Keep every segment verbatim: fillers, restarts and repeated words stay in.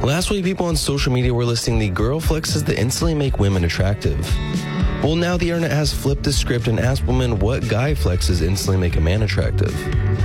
Last week, people on social media were listing the girl flexes that instantly make women attractive. Well, now the internet has flipped the script and asked women what guy flexes instantly make a man attractive.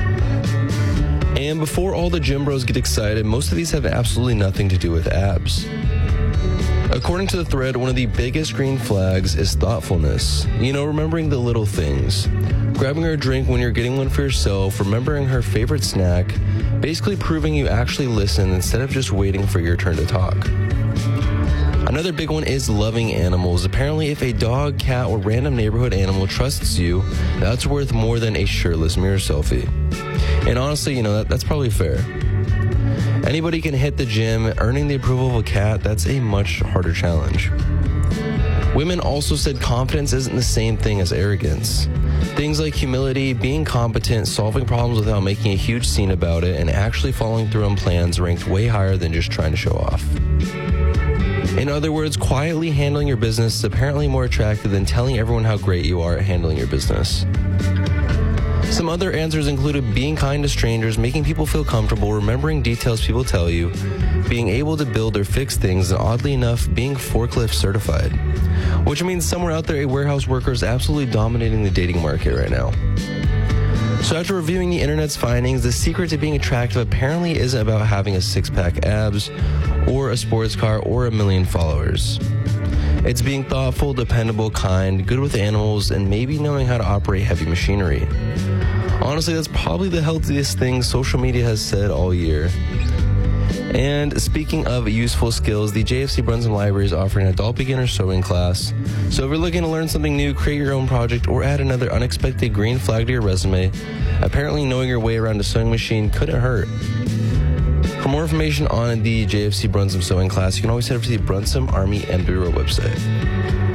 And before all the gym bros get excited, most of these have absolutely nothing to do with abs. According to the thread, one of the biggest green flags is thoughtfulness. You know, remembering the little things. Grabbing her a drink when you're getting one for yourself, remembering her favorite snack, basically proving you actually listen instead of just waiting for your turn to talk. Another big one is loving animals. Apparently, if a dog, cat, or random neighborhood animal trusts you, that's worth more than a shirtless mirror selfie. And honestly, you know, that, that's probably fair. Anybody can hit the gym. Earning the approval of a cat, that's a much harder challenge. Women also said confidence isn't the same thing as arrogance. Things like humility, being competent, solving problems without making a huge scene about it, and actually following through on plans ranked way higher than just trying to show off. In other words, quietly handling your business is apparently more attractive than telling everyone how great you are at handling your business. Some other answers included being kind to strangers, making people feel comfortable, remembering details people tell you, being able to build or fix things, and oddly enough, being forklift certified. Which means somewhere out there, a warehouse worker is absolutely dominating the dating market right now. So after reviewing the internet's findings, the secret to being attractive apparently isn't about having a six-pack abs, or a sports car, or a million followers. It's being thoughtful, dependable, kind, good with animals, and maybe knowing how to operate heavy machinery. Honestly, that's probably the healthiest thing social media has said all year. And speaking of useful skills, the J F C Brunson Library is offering an adult beginner sewing class. So if you're looking to learn something new, create your own project, or add another unexpected green flag to your resume, apparently knowing your way around a sewing machine couldn't hurt. For more information on the J F C Brunson sewing class, you can always head over to the Brunson Army M Bureau website.